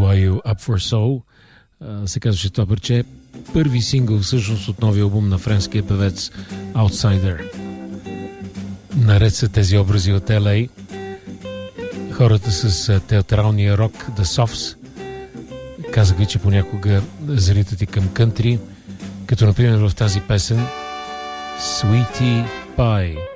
Are You Up For Soul се казваше това парче. Първи сингъл всъщност от новия албум на френския певец Outsider. Наред са тези образи от LA, хората с театралния рок The Softs. Казах ви, че понякога залитат и към кънтри, като например в тази песен Sweetie Pie.